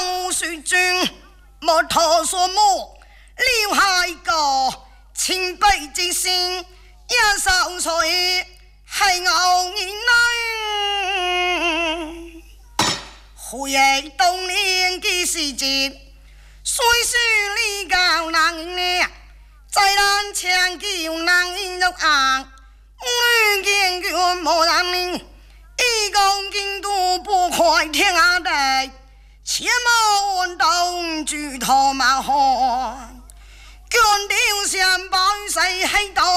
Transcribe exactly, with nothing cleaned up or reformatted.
当无水军，莫托所莫，留下一个清白之心，也受罪，害我一难。回忆当年的时节，虽说你教难了，在咱强叫难人肉硬，女见拳莫难命，一公斤都不快天下地，切莫问东举头马汉，卷掉相伴谁黑道。